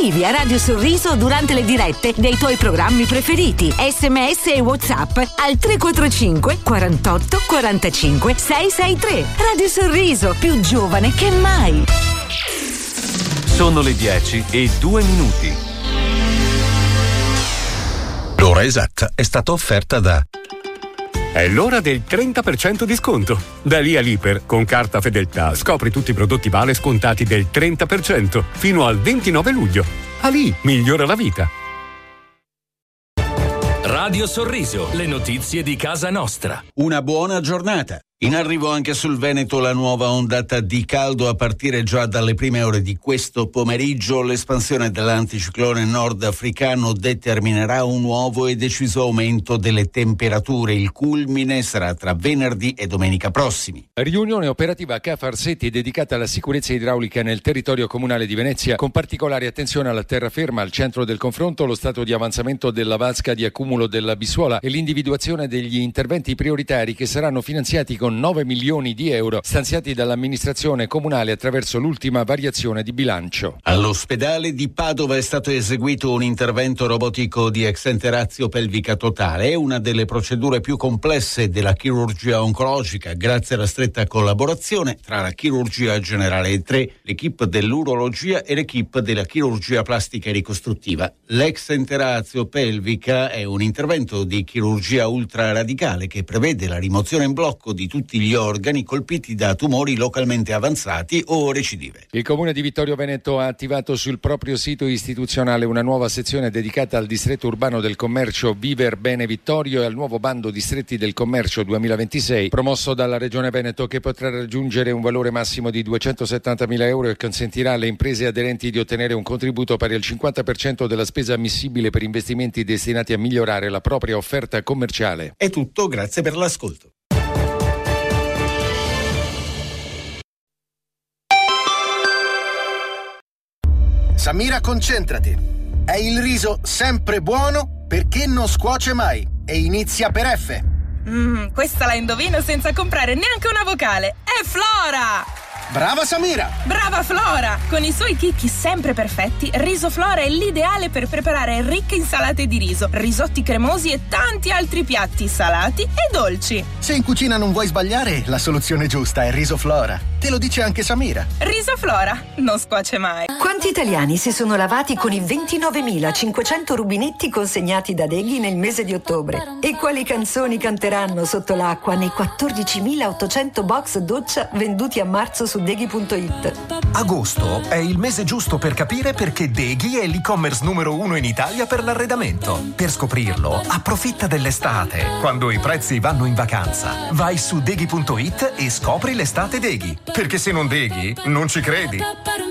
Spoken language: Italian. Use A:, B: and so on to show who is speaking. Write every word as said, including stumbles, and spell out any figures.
A: Scrivi a Radio Sorriso durante le dirette dei tuoi programmi preferiti. Sms e WhatsApp al tre quattro cinque quarantotto quarantacinque seicentosessantatré. Radio Sorriso, più giovane che mai.
B: Sono le dieci e due minuti.
C: L'ora esatta è stata offerta da...
D: È l'ora del trenta per cento di sconto. Da lì all'Iper, con carta Fedeltà, scopri tutti i prodotti Vale scontati del trenta per cento fino al ventinove luglio. Ali migliora la vita.
E: Radio Sorriso, le notizie di casa nostra.
C: Una buona giornata. In arrivo anche sul Veneto la nuova ondata di caldo a partire già dalle prime ore di questo pomeriggio. L'espansione dell'anticiclone nordafricano determinerà un nuovo e deciso aumento delle temperature. Il culmine sarà tra venerdì e domenica prossimi.
F: Riunione operativa a Ca' Farsetti dedicata alla sicurezza idraulica nel territorio comunale di Venezia, con particolare attenzione alla terraferma. Al centro del confronto lo stato di avanzamento della vasca di accumulo della Bissuola e l'individuazione degli interventi prioritari che saranno finanziati con nove milioni di euro stanziati dall'amministrazione comunale attraverso l'ultima variazione di bilancio.
C: All'ospedale di Padova è stato eseguito un intervento robotico di exenteratio pelvica totale. È una delle procedure più complesse della chirurgia oncologica, grazie alla stretta collaborazione tra la chirurgia generale e tre, l'equipe dell'urologia e l'equipe della chirurgia plastica e ricostruttiva. L'exenteratio pelvica è un intervento di chirurgia ultraradicale che prevede la rimozione in blocco di tutti gli organi colpiti da tumori localmente avanzati o recidive.
F: Il comune di Vittorio Veneto ha attivato sul proprio sito istituzionale una nuova sezione dedicata al distretto urbano del commercio Viver Bene Vittorio e al nuovo bando Distretti del Commercio duemilaventisei promosso dalla Regione Veneto, che potrà raggiungere un valore massimo di duecentosettantamila euro e consentirà alle imprese aderenti di ottenere un contributo pari al cinquanta per cento della spesa ammissibile per investimenti destinati a migliorare la propria offerta commerciale.
C: È tutto, grazie per l'ascolto.
G: Samira, concentrati. È il riso sempre buono perché non scuoce mai e inizia per F.
H: Mm, questa la indovino senza comprare neanche una vocale. È Flora!
G: Brava Samira!
H: Brava Flora! Con i suoi chicchi sempre perfetti, Riso Flora è l'ideale per preparare ricche insalate di riso, risotti cremosi e tanti altri piatti salati e dolci.
G: Se in cucina non vuoi sbagliare, la soluzione giusta è Riso Flora. Te lo dice anche Samira.
H: Riso Flora, non scuoce mai.
I: Quanti italiani si sono lavati con i ventinovemilacinquecento rubinetti consegnati da Deghi nel mese di ottobre? E quali canzoni canteranno sotto l'acqua nei quattordicimilaottocento box doccia venduti a marzo su Deghi punto it?
J: Agosto è il mese giusto per capire perché Deghi è l'e-commerce numero uno in Italia per l'arredamento. Per scoprirlo, approfitta dell'estate, quando i prezzi vanno in vacanza. Vai su Deghi punto it e scopri l'estate Deghi. Perché se non Deghi, non ci credi.